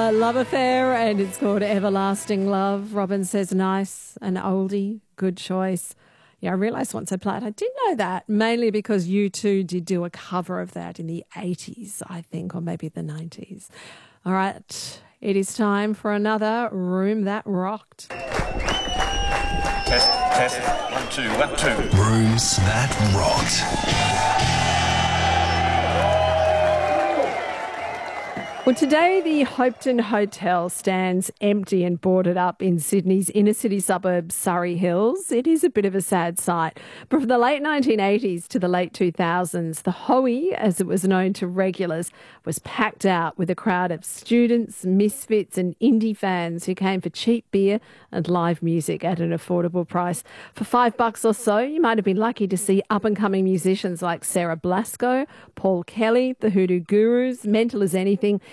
Love Affair, and it's called Everlasting Love. Robin says nice, an oldie, good choice. Yeah, I realised once I played, I didn't know that, mainly because U2 did do a cover of that in the 80s, I think, or maybe the 90s. All right, it is time for another Room That Rocked. Test. 1, 2, 1, 2. Rooms That Rocked. Well, today the Hopetoun Hotel stands empty and boarded up in Sydney's inner city suburb, Surrey Hills. It is a bit of a sad sight. But from the late 1980s to the late 2000s, the Hoey, as it was known to regulars, was packed out with a crowd of students, misfits and indie fans who came for cheap beer and live music at an affordable price. For $5 or so, you might have been lucky to see up-and-coming musicians like Sarah Blasco, Paul Kelly, the Hoodoo Gurus, Mental as Anything,